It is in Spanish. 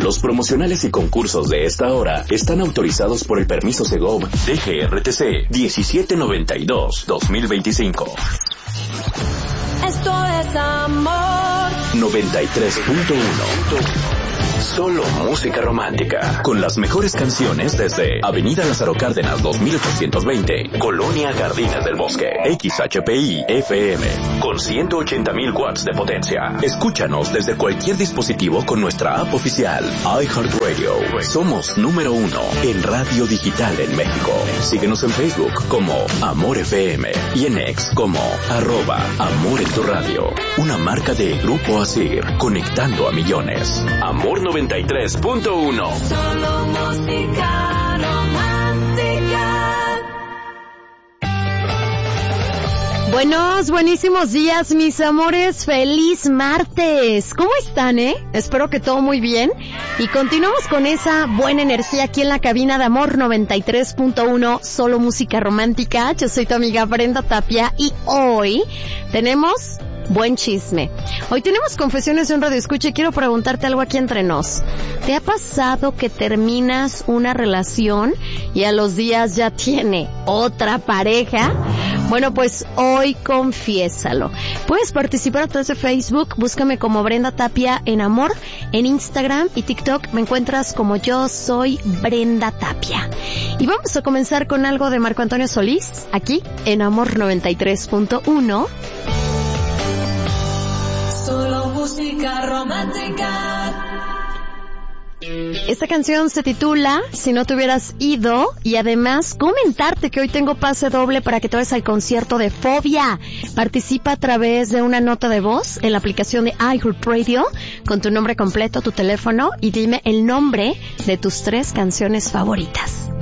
Los promocionales y concursos de esta hora están autorizados por el permiso Segov DGRTC 1792-2025. Esto es amor. 93.1. Solo música romántica. Con las mejores canciones desde Avenida Lázaro Cárdenas 2820, Colonia Jardines del Bosque. XHPI FM con 180,000 watts de potencia. Escúchanos desde cualquier dispositivo con nuestra app oficial iHeartRadio. Somos número 1 en radio digital en México. Síguenos en Facebook como Amor FM y en X como @Amor en tu radio. Una marca de Grupo Asir, conectando a millones. Amor 93.1. Solo música romántica. Buenísimos días, mis amores. Feliz martes. ¿Cómo están, Espero que todo muy bien. Y continuamos con esa buena energía aquí en la cabina de Amor 93.1, solo música romántica. Yo soy tu amiga Brenda Tapia y hoy tenemos buen chisme. Hoy tenemos confesiones de un radioescucha y quiero preguntarte algo aquí entre nos. ¿Te ha pasado que terminas una relación y a los días ya tiene otra pareja? Bueno, pues hoy confiésalo. Puedes participar a través de Facebook, búscame como Brenda Tapia en Amor, en Instagram y TikTok me encuentras como Yo Soy Brenda Tapia. Y vamos a comenzar con algo de Marco Antonio Solís, aquí en Amor 93.1. Solo música romántica. Esta canción se titula Si no te hubieras ido, y además comentarte que hoy tengo pase doble para que te vayas al concierto de Fobia. Participa a través de una nota de voz en la aplicación de iHeartRadio con tu nombre completo, tu teléfono y dime el nombre de tus 3 canciones favoritas.